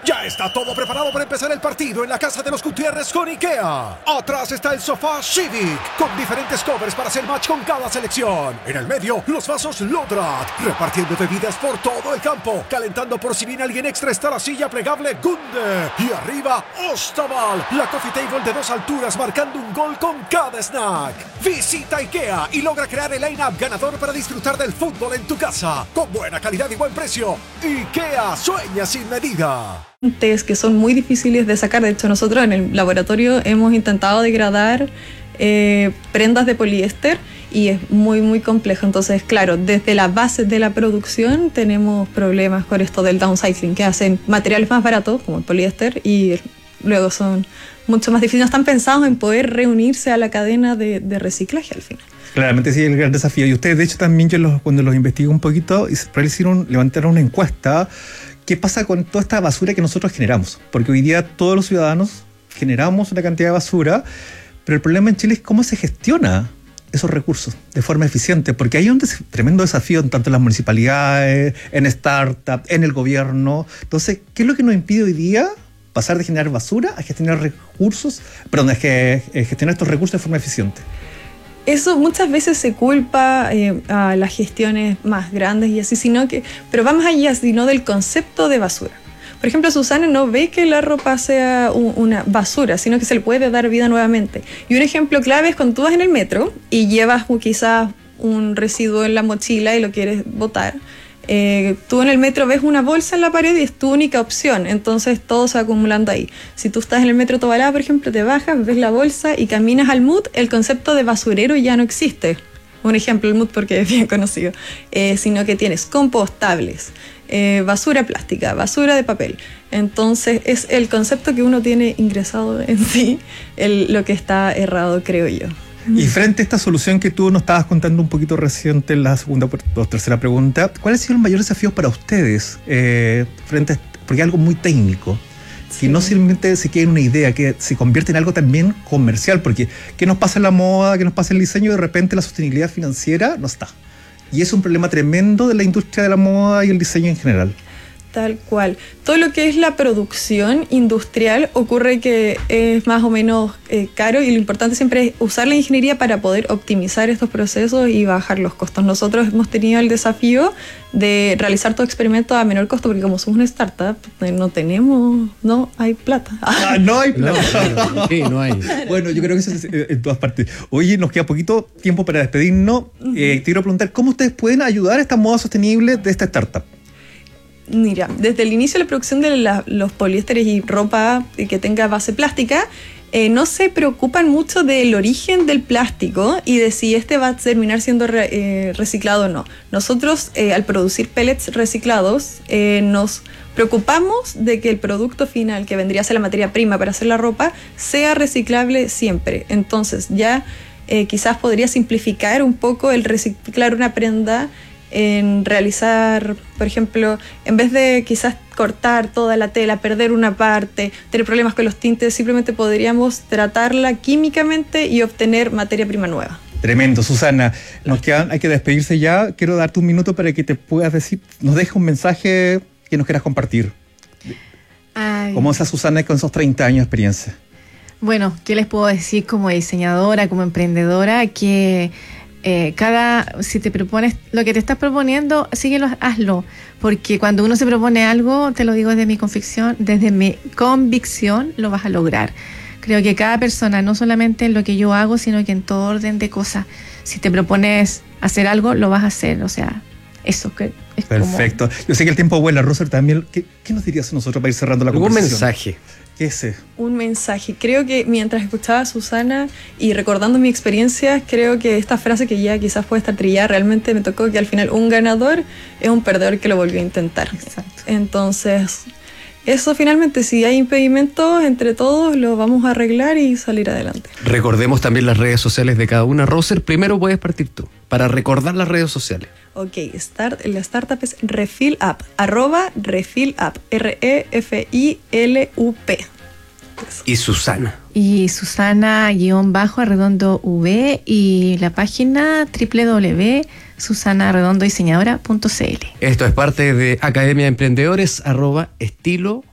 Ya está todo preparado para empezar el partido en la casa de los Gutiérrez con IKEA. Atrás está el sofá Civic, con diferentes covers para hacer match con cada selección. En el medio, los vasos Lodrat, repartiendo bebidas por todo el campo. Calentando por si viene alguien extra está la silla plegable Gunde. Y arriba, Ostaval, la coffee table de 2 alturas marcando un gol con cada snack. Visita IKEA y logra crear el line-up ganador para disfrutar del fútbol en tu casa. Con buena calidad y buen precio. IKEA sueña sin medida. Que son muy difíciles de sacar. De hecho, nosotros en el laboratorio hemos intentado degradar prendas de poliéster y es muy muy complejo. Entonces, claro, desde la base de la producción tenemos problemas con esto del downcycling, que hacen materiales más baratos como el poliéster y luego son mucho más difíciles. No están pensados en poder reunirse a la cadena de reciclaje al final. Claramente sí, el gran desafío. Y ustedes, de hecho, también cuando los investigué un poquito, levantaron una encuesta. ¿Qué pasa con toda esta basura que nosotros generamos? Porque hoy día todos los ciudadanos generamos una cantidad de basura, pero el problema en Chile es cómo se gestiona esos recursos de forma eficiente, porque hay un tremendo desafío tanto en las municipalidades, en startups, en el gobierno. Entonces, ¿qué es lo que nos impide hoy día pasar de generar basura a gestionar gestionar estos recursos de forma eficiente? Eso muchas veces se culpa a las gestiones más grandes y así, pero va más allá, sino del concepto de basura. Por ejemplo, Susana no ve que la ropa sea una basura, sino que se le puede dar vida nuevamente. Y un ejemplo clave es cuando tú vas en el metro y llevas quizás un residuo en la mochila y lo quieres botar. Tú en el metro ves una bolsa en la pared y es tu única opción, entonces todo se va acumulando ahí. Si tú estás en el metro Tobalá, por ejemplo, te bajas, ves la bolsa y caminas al MUT, el concepto de basurero ya no existe. Un ejemplo, el MUT porque es bien conocido, sino que tienes compostables, basura plástica, basura de papel. Entonces es el concepto que uno tiene ingresado en sí, lo que está errado, creo yo. Y frente a esta solución que tú nos estabas contando un poquito reciente en la segunda o tercera pregunta, ¿cuáles han sido los mayores desafíos para ustedes porque es algo muy técnico? Sí. Que no simplemente se quede en una idea, que se convierte en algo también comercial, porque ¿qué nos pasa en la moda, qué nos pasa en el diseño? De repente la sostenibilidad financiera no está. Y es un problema tremendo de la industria de la moda y el diseño en general. Tal cual. Todo lo que es la producción industrial ocurre que es más o menos caro y lo importante siempre es usar la ingeniería para poder optimizar estos procesos y bajar los costos. Nosotros hemos tenido el desafío de realizar todo experimento a menor costo porque como somos una startup no hay plata. No hay plata. Sí, no hay. Bueno, yo creo que eso es en todas partes. Oye, nos queda poquito tiempo para despedirnos. Te quiero preguntar, ¿cómo ustedes pueden ayudar a esta moda sostenible de esta startup? Mira, desde el inicio de la producción de los poliésteres y ropa que tenga base plástica, no se preocupan mucho del origen del plástico y de si este va a terminar siendo reciclado o no. Nosotros, al producir pellets reciclados, nos preocupamos de que el producto final, que vendría a ser la materia prima para hacer la ropa, sea reciclable siempre. Entonces, ya quizás podría simplificar un poco el reciclar una prenda en realizar, por ejemplo, en vez de quizás cortar toda la tela, perder una parte, tener problemas con los tintes, simplemente podríamos tratarla químicamente y obtener materia prima nueva. Tremendo, Susana. Hay que despedirse ya. Quiero darte un minuto para que te puedas decir, nos dejes un mensaje que nos quieras compartir. ¿Cómo es a Susana con esos 30 años de experiencia? Bueno, ¿qué les puedo decir como diseñadora, como emprendedora? Que si te propones lo que te estás proponiendo, síguelo, hazlo, porque cuando uno se propone algo, te lo digo desde mi convicción, lo vas a lograr. Creo que cada persona, no solamente en lo que yo hago, sino que en todo orden de cosas, si te propones hacer algo, lo vas a hacer, o sea, eso que es perfecto. Yo sé que el tiempo vuela, Roser, también. ¿Qué nos dirías a nosotros para ir cerrando la conversación? Un mensaje. Un mensaje. Creo que mientras escuchaba a Susana y recordando mi experiencia, creo que esta frase que ya quizás puede estar trillada, realmente me tocó que al final un ganador es un perdedor que lo volvió a intentar. Exacto. Entonces, eso finalmente, si hay impedimentos, entre todos lo vamos a arreglar y salir adelante. Recordemos también las redes sociales de cada una. Roser, primero puedes partir tú, para recordar las redes sociales. Ok, la startup es RefillUp, @RefillUp, REFILUP. Y Susana. Y Susana_V y la página www.susanaredondiseñadora.cl. Esto es parte de Academia de Emprendedores, @estilo